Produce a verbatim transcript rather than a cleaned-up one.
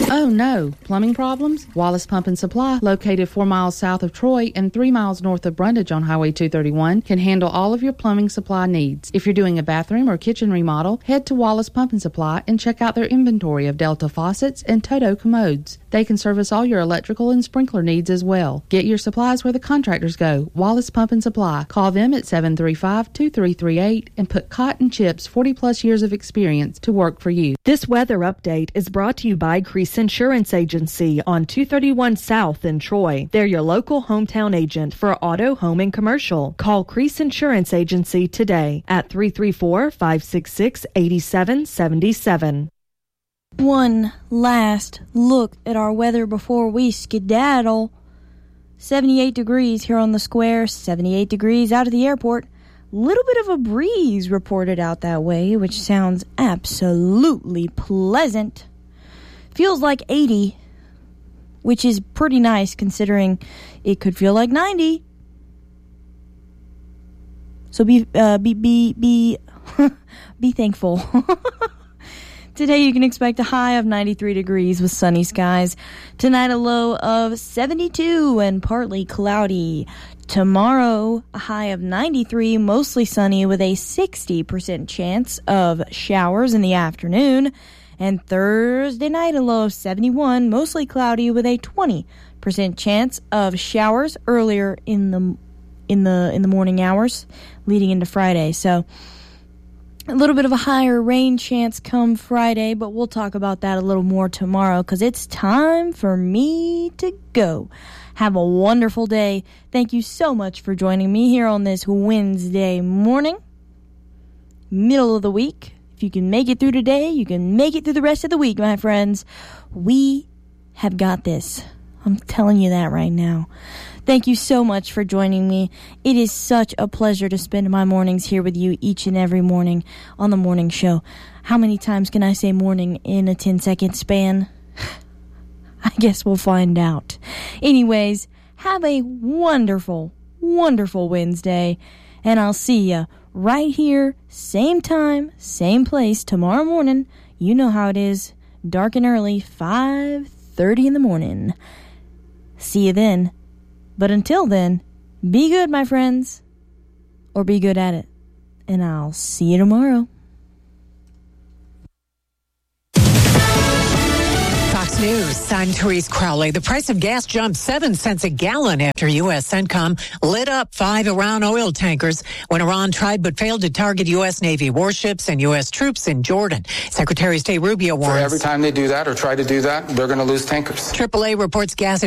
Oh no, plumbing problems? Wallace Pump and Supply, located four miles south of Troy and three miles north of Brundage on Highway two thirty-one, can handle all of your plumbing supply needs. If you're doing a bathroom or kitchen remodel, head to Wallace Pump and Supply and check out their inventory of Delta faucets and Toto commodes. They can service all your electrical and sprinkler needs as well. Get your supplies where the contractors go. Wallace Pump and Supply. Call them at seven three five, two three three eight and put Cotton Chip's forty plus years of experience to work for you. This weather update is brought to you by Crease Insurance Agency on two thirty-one South in Troy. They're your local hometown agent for auto, home, and commercial. Call Crease Insurance Agency today at three three four, five six six, eight seven seven seven. One last look at our weather before we skedaddle. seventy-eight degrees here on the square, seventy-eight degrees out of the airport. Little bit of a breeze reported out that way, which sounds absolutely pleasant. Feels like eighty, which is pretty nice considering it could feel like ninety. So be uh, be be be be thankful. Today you can expect a high of ninety-three degrees with sunny skies. Tonight a low of seventy-two and partly cloudy. Tomorrow a high of ninety-three, mostly sunny with a sixty percent chance of showers in the afternoon. And Thursday night a low of seventy-one, mostly cloudy with a twenty percent chance of showers earlier in the in the in the morning hours leading into Friday. So a little bit of a higher rain chance come Friday, but we'll talk about that a little more tomorrow because it's time for me to go. Have a wonderful day. Thank you so much for joining me here on this Wednesday morning, middle of the week. If you can make it through today, you can make it through the rest of the week, my friends. We have got this. I'm telling you that right now. Thank you so much for joining me. It is such a pleasure to spend my mornings here with you each and every morning on the morning show. How many times can I say morning in a ten-second span? I guess we'll find out. Anyways, have a wonderful, wonderful Wednesday, and I'll see you right here, same time, same place, tomorrow morning. You know how it is. Dark and early, five thirty in the morning. See you then. But until then, be good, my friends, or be good at it. And I'll see you tomorrow. Fox News, I'm Therese Crowley. The price of gas jumped seven cents a gallon after U S CENTCOM lit up five Iran oil tankers when Iran tried but failed to target U S Navy warships and U S troops in Jordan. Secretary of State Rubio warns. For every time they do that or try to do that, they're going to lose tankers. triple A reports gas